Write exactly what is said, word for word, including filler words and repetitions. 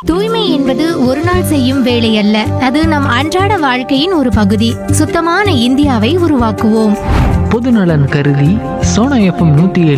தூய்மை என்பது ஒரு நாள் செய்யும் வேலை அல்ல, அது நம் அன்றாட வாழ்க்கையின் ஒரு பகுதி. சுத்தமான இந்தியாவை உருவாக்குவோம். பொதுநலன் கருதி சோனா எஃப்எம் நூற்றி